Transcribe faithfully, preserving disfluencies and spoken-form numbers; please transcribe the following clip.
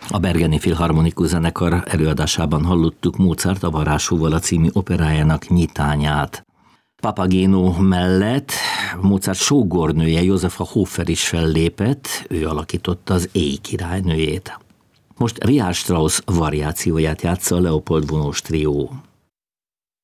A Bergeni Filharmonikus Zenekar előadásában hallottuk Mozart a Varázshúvala című operájának nyitányát. Papageno mellett Mozart sógornője Józefa Hofer is fellépett, ő alakította az Éj királynőjét. Most Richard Strauss variációját játsza a Leopold Vonós trió.